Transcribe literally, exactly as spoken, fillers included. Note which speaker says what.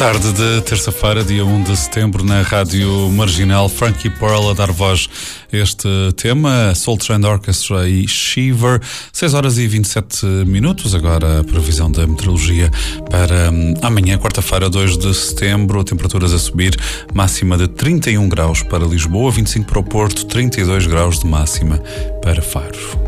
Speaker 1: tarde de terça-feira, dia um de setembro, na Rádio Marginal, Frankie Pearl a dar voz a este tema, Soul Train Orchestra e Shiver. seis horas e vinte e sete minutos, agora a previsão da meteorologia para hum, amanhã, quarta-feira, dois de setembro, temperaturas a subir, máxima de trinta e um graus para Lisboa, vinte e cinco para o Porto, trinta e dois graus de máxima para Faro.